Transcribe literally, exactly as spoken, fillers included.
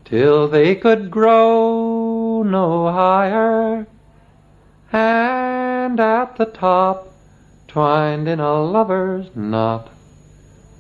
till they could grow no higher, and at the top twined in a lover's knot